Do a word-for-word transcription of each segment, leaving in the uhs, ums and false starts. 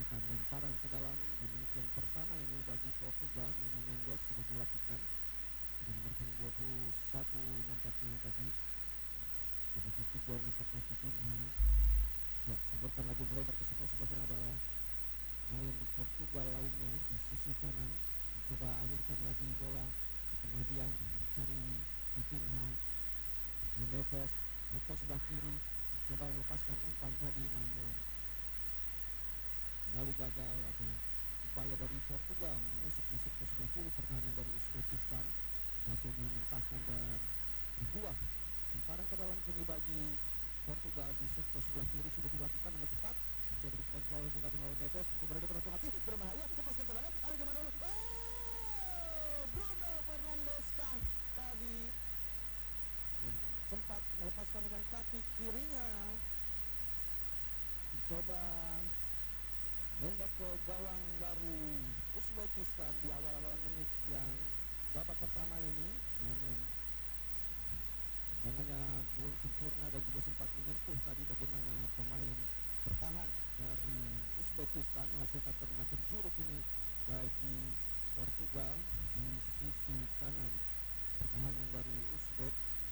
menghasilkan lemparan ke dalam di menit yang pertama ini bagi Portugal. Nuno Mendes sudah dilakukan di nomor dua puluh satu nampaknya tadi. Coba ketiga nampaknya Coutinho. Ya, sebutkan lagi melebar ke sebelah sebelah sana ada main Portugal lainnya di sisi kanan. Coba alirkan lagi bola ke tengah dia, cari Coutinho. Neves ke sebelah kiri, coba melepaskan umpan tadi namun kembali gagal atau upaya dari Portugal menusuk-nusuk ke sebelah kiri pertahanan dari Uzbekistan masih dimentahkan dan dibuang. Lemparan ke dalam kini bagi Portugal di sektor sebelah kiri sudah dilakukan dengan cepat. Coba dikontrol dengan oleh Neves untuk mereka berhati-hati berbahaya. Lepaskan tendangan. Ada gimana dulu? Oh, Bruno Fernandes kah tadi yang sempat melepaskan dengan kaki kirinya. Coba nembak ke gawang baru Uzbekistan di awal-awal menit yang babak pertama ini, namun tendangannya belum sempurna dan juga sempat menyentuh tadi bagaimana pemain bertahan dari Uzbekistan menghasilkan tendangan penjuru ini bagi Portugal di sisi kanan pertahanan dari Uzbek.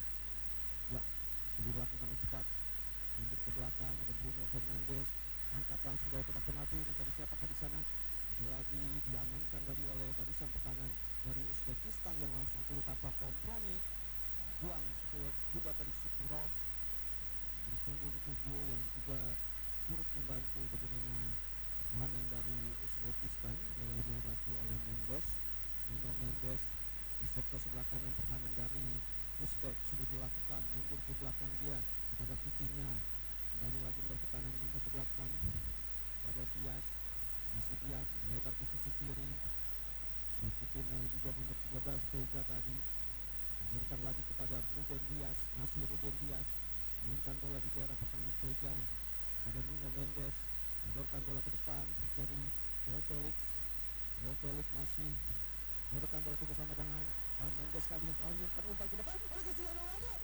Ya, sudah dilakukan cepat mundur ke belakang, ada Bruno Fernandes angkat langsung dari kotak penalti mencari siapakah di sana. Lagi diamankan lagi oleh barisan pertahanan dari Uzbekistan yang langsung sudah tanpa kompromi buang sepuluh juga tadi Sukurov berpunggung tubuh yang juga turut membantu bagaimana pertahanan dari Uzbekistan. Bola dihadapi oleh Mendes, Nuno Mendes di sektor sebelah kanan pertahanan dari Uzbek sudah dilakukan mundur ke belakang dia kepada Coutinho, kembali lagi berpertahanan mundur ke belakang pada Diaz, masih Diaz melebar ke sisi kiri dan Coutinho juga nomor tiga belas Vega tadi memberikan lagi kepada Ruben Dias, masih Ruben Dias mainkan bola di daerah pertahanan Vega pada Nuno Mendes, sodorkan bola ke depan mencari Joao Felix. Joao Felix masih memberikan bola bersama dengan uh, Mendes kali melayangkan umpan ke depan oleh Cristiano Ronaldo.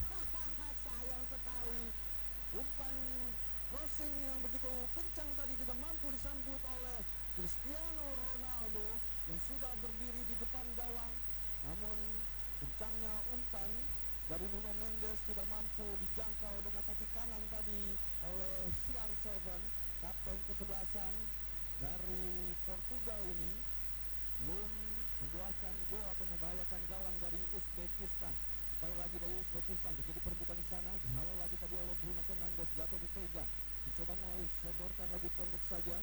Sayang sekali umpan crossing yang begitu kencang tadi tidak mampu disambut oleh Cristiano Ronaldo yang sudah berdiri di depan gawang, namun kencangnya umpan dari Nuno Mendes tidak mampu dijangkau dengan kaki kanan tadi oleh C R tujuh, kapten kesebelasan dari Portugal ini. Belum membuahkan gol atau membahayakan gawang dari Uzbekistan. Supaya lagi dari Uzbekistan terjadi perebutan di sana. Dihalau lagi tadi oleh Bruno Fernandes, jatuh di Vega. Dicoba mau sodorkan lagi pendek saja.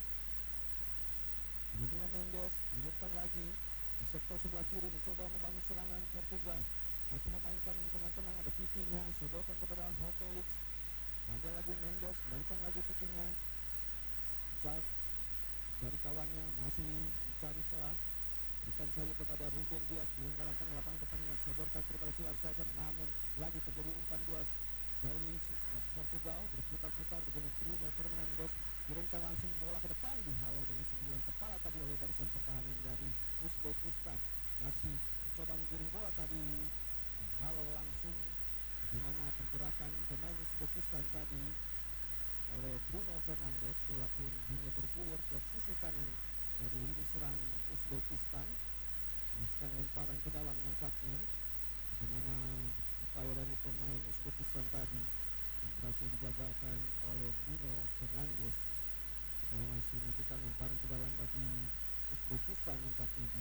Nuno Mendes hidupkan lagi di sektor sebelah kiri mencoba membangun serangan Portugal. Masih memainkan dengan tenang, ada Coutinho, sodorkan kepada Felix. Ada lagi Mendes, kembalikan lagi Coutinho. Cari, cari kawannya, masih mencari celah. Berikan saja kepada Ruben Dias di lingkaran tengah lapangan pertandingan, sodorkan kepada C R tujuh, namun lagi terjadi umpan dua dari Portugal berputar-putar dengan Bruno Fernandes, kirimkan langsung bola ke depan, dihalau dengan sundulan kepala tadi oleh barisan pertahanan dari Uzbekistan. Masih mencoba menggiring bola tadi, dihalau langsung bagaimana pergerakan pemain Uzbekistan tadi oleh Bruno Fernandes. Bola pun hanya bergulir ke sisi kanan dari lini serang Uzbekistan. Menyusul lemparan ke dalam nampaknya bagaimana upaya dari pemain Uzbekistan tadi yang berhasil digagalkan oleh Bruno Fernandes. Kita masih nantikan lemparan ke dalam bagi Uzbekistan nampaknya di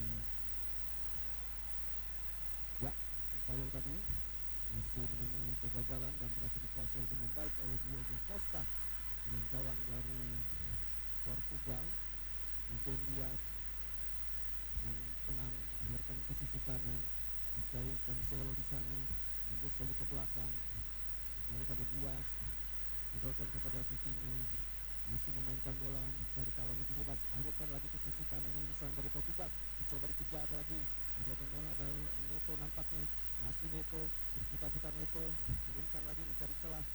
ya, upaya tadi masih menemui kegagalan dan berhasil dikuasai dengan baik oleh Diogo Costa dengan gawang dari Portugal. Ruben Dias yang tenang biarkan ke sisi kanan, mencari Cancelo di sana, mundur saja ke belakang, lalu pada Dias, sodorkan kepada Coutinho, masih memainkan bola, mencari kawan yang bebas, alirkan lagi ke sisi kanan ini misalnya dari Portugal, mencoba dikejar lagi, ada memang ada Neto nampaknya, masih Neto, berputar-putar Neto, turunkan lagi mencari celah,